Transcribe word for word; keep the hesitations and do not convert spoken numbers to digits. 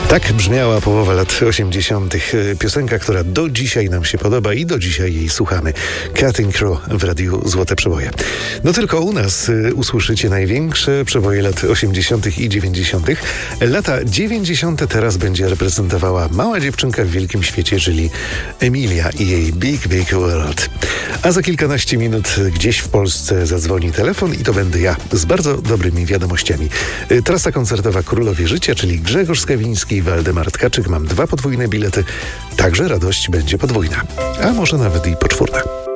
Tak brzmiała połowa lat osiemdziesiątych. Piosenka, która do dzisiaj nam się podoba i do dzisiaj jej słuchamy. Cutting Crow w Radiu Złote Przeboje. No tylko u nas usłyszycie największe przeboje lat osiemdziesiątych i dziewięćdziesiątych. Lata dziewięćdziesiąte teraz będzie reprezentowała mała dziewczynka w wielkim świecie, czyli Emilia i jej Big Big World. A za kilkanaście minut gdzieś w Polsce zadzwoni telefon i to będę ja z bardzo dobrymi wiadomościami. Trasa koncertowa Królowie Życia, czyli Grzegorz Skawiński i Waldemar Tkaczyk. Mam dwa podwójne bilety, także radość będzie podwójna, a może nawet i poczwórna.